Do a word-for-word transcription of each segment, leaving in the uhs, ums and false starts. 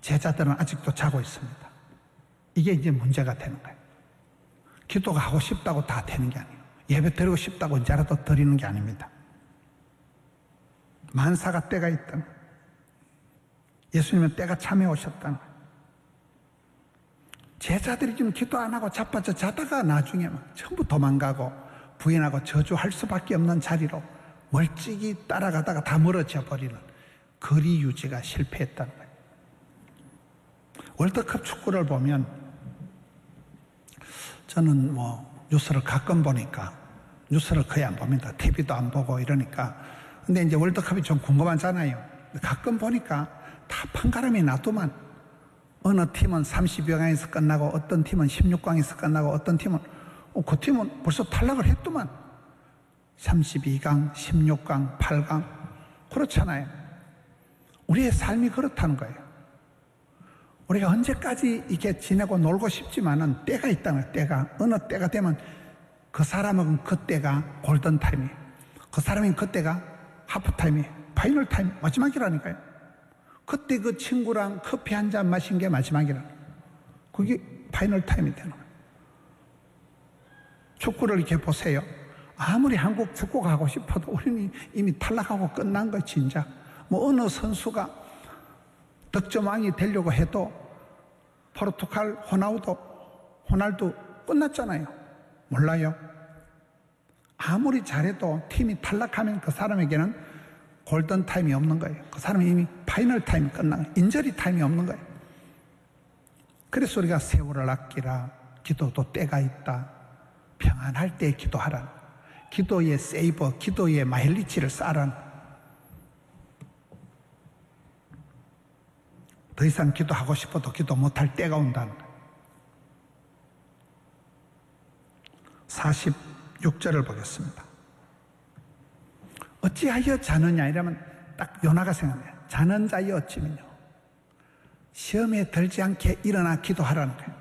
제자들은 아직도 자고 있습니다. 이게 이제 문제가 되는 거예요. 기도가 하고 싶다고 다 되는 게 아니에요. 예배 드리고 싶다고 이제라도 드리는 게 아닙니다. 만사가 때가 있다는 거예요. 예수님은 때가 참에 오셨다는 거예요. 제자들이 지금 기도 안 하고 자빠져 자다가 나중에 막 전부 도망가고 부인하고 저주할 수밖에 없는 자리로 멀찍이 따라가다가 다 멀어져 버리는 거리 유지가 실패했다는 거예요. 월드컵 축구를 보면 저는 뭐 뉴스를 가끔 보니까 뉴스를 거의 안 봅니다. 티비도 안 보고 이러니까. 근데 이제 월드컵이 좀 궁금하잖아요. 가끔 보니까 다 판가름이 나도만 어느 팀은 삼십여 강에서 끝나고 어떤 팀은 십육 강에서 끝나고 어떤 팀은 어, 그 팀은 벌써 탈락을 했더만. 삼십이 강, 십육 강, 팔 강 그렇잖아요. 우리의 삶이 그렇다는 거예요. 우리가 언제까지 이렇게 지내고 놀고 싶지만은 때가 있다는 거예요. 때가. 어느 때가 되면 그 사람은 그 때가 골든타임이에요. 그 사람은 그 때가 하프타임이에요. 파이널타임 마지막이라니까요. 그때 그 친구랑 커피 한 잔 마신 게 마지막이라는 거예요. 그게 파이널타임이 되는 거예요. 축구를 이렇게 보세요. 아무리 한국 축구가 하고 싶어도 우리는 이미 탈락하고 끝난 거예요. 진짜 뭐 어느 선수가 득점왕이 되려고 해도 포르투갈 호나우도 호날두 끝났잖아요. 몰라요? 아무리 잘해도 팀이 탈락하면 그 사람에게는 골든타임이 없는 거예요. 그 사람은 이미 파이널타임이 끝난 거예요. 인저리 타임이 없는 거예요. 그래서 우리가 세월을 아끼라, 기도도 때가 있다, 평안할 때 기도하라, 기도의 세이버, 기도의 마일리지를 쌓으라. 더 이상 기도하고 싶어도 기도 못할 때가 온다는 거예요. 사십육 절을 보겠습니다. 어찌하여 자느냐 이러면 딱 요나가 생각나요. 자는 자여 어찌면요, 시험에 들지 않게 일어나 기도하라는 거예요.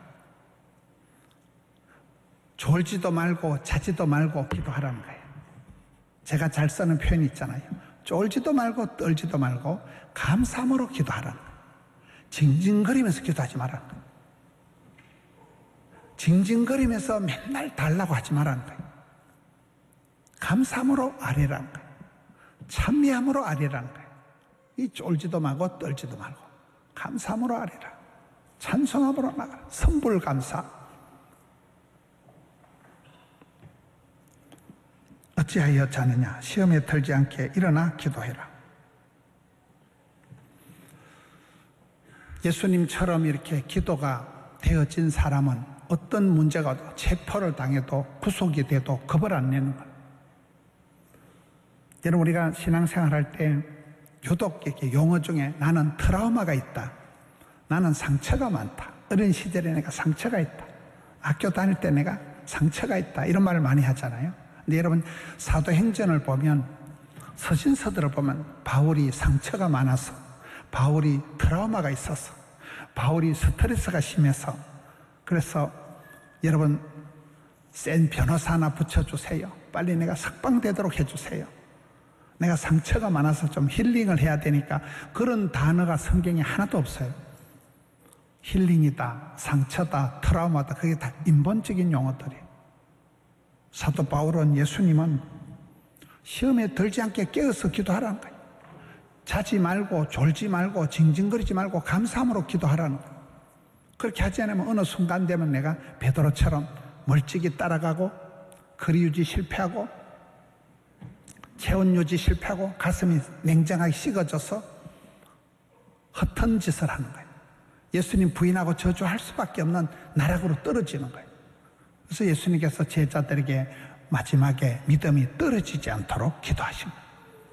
졸지도 말고 자지도 말고 기도하라는 거예요. 제가 잘 쓰는 표현이 있잖아요. 쫄지도 말고 떨지도 말고 감사함으로 기도하라는 거예요. 징징거리면서 기도하지 말라는 거예요. 징징거리면서 맨날 달라고 하지 말라는 거예요. 감사함으로 아뢰라는 거예요. 찬미함으로 아뢰라는 거예요. 이 쫄지도 말고 떨지도 말고 감사함으로 아뢰라. 찬송함으로 나가라. 선불감사. 어찌하여 자느냐, 시험에 들지 않게 일어나 기도해라. 예수님처럼 이렇게 기도가 되어진 사람은 어떤 문제가 와도 체포를 당해도 구속이 돼도 겁을 안 내는 거예요. 여러분, 우리가 신앙생활 할 때 유독 이렇게 용어 중에 나는 트라우마가 있다, 나는 상처가 많다, 어린 시절에 내가 상처가 있다, 학교 다닐 때 내가 상처가 있다, 이런 말을 많이 하잖아요. 근데 여러분, 사도행전을 보면, 서신서들을 보면 바울이 상처가 많아서, 바울이 트라우마가 있어서, 바울이 스트레스가 심해서, 그래서 여러분 센 변호사 하나 붙여주세요, 빨리 내가 석방되도록 해주세요, 내가 상처가 많아서 좀 힐링을 해야 되니까, 그런 단어가 성경에 하나도 없어요. 힐링이다, 상처다, 트라우마다, 그게 다 인본적인 용어들이에요. 사도 바울은, 예수님은 시험에 들지 않게 깨어서 기도하라는 거예요. 자지 말고 졸지 말고 징징거리지 말고 감사함으로 기도하라는 거예요. 그렇게 하지 않으면 어느 순간 되면 내가 베드로처럼 멀찍이 따라가고 거리 유지 실패하고 체온 유지 실패하고 가슴이 냉정하게 식어져서 허튼 짓을 하는 거예요. 예수님 부인하고 저주할 수밖에 없는 나락으로 떨어지는 거예요. 그래서 예수님께서 제자들에게 마지막에 믿음이 떨어지지 않도록 기도하신 거예요.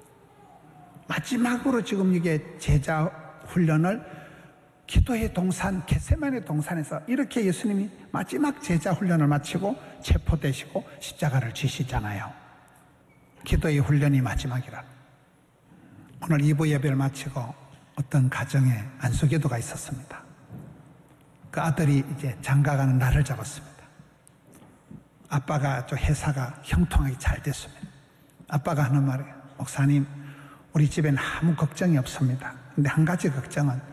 마지막으로 지금 이게 제자 훈련을 기도의 동산, 겟세마네 동산에서 이렇게 예수님이 마지막 제자 훈련을 마치고 체포되시고 십자가를 지시잖아요. 기도의 훈련이 마지막이라. 오늘 이 부 예배를 마치고 어떤 가정에 안수기도가 있었습니다. 그 아들이 이제 장가가는 날을 잡았습니다. 아빠가 저 회사가 형통하게 잘 됐습니다. 아빠가 하는 말이에요. 목사님, 우리 집에는 아무 걱정이 없습니다. 근데 한 가지 걱정은